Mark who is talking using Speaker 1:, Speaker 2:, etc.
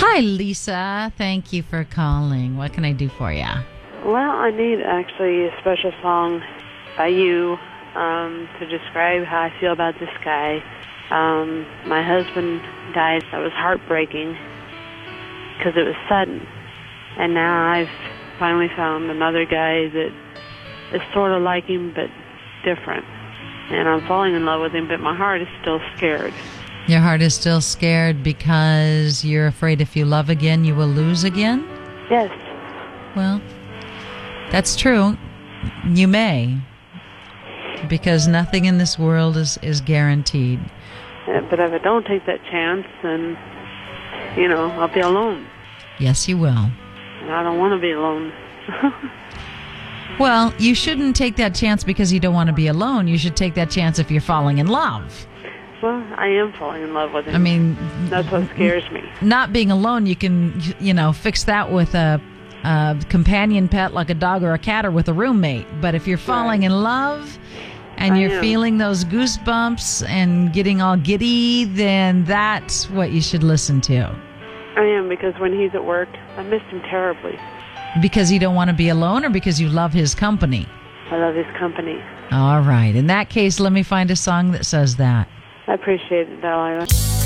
Speaker 1: Hi, Lisa. Thank you for calling. What can I do for you?
Speaker 2: Well, I need actually a special song by you to describe how I feel about this guy. My husband died. That was heartbreaking because it was sudden. And now I've finally found another guy that is sort of like him but different. And I'm falling in love with him, but my heart is still scared.
Speaker 1: Your heart is still scared because you're afraid if you love again, you will lose again?
Speaker 2: Yes.
Speaker 1: Well, that's true. You may. Because nothing in this world is guaranteed.
Speaker 2: But if I don't take that chance, then, I'll be alone.
Speaker 1: Yes, you will.
Speaker 2: And I don't want to be alone.
Speaker 1: Well, you shouldn't take that chance because you don't want to be alone. You should take that chance if you're falling in love.
Speaker 2: Well, I am falling in love with him.
Speaker 1: I mean,
Speaker 2: that's what scares me.
Speaker 1: Not being alone, you can, fix that with a companion pet like a dog or a cat or with a roommate. But if you're falling in love and you're feeling those goosebumps and getting all giddy, then that's what you should listen to.
Speaker 2: I am, because when he's at work, I miss him terribly.
Speaker 1: Because you don't want to be alone or because you love his company?
Speaker 2: I love his company.
Speaker 1: All right. In that case, let me find a song that says that.
Speaker 2: I appreciate it, Delilah.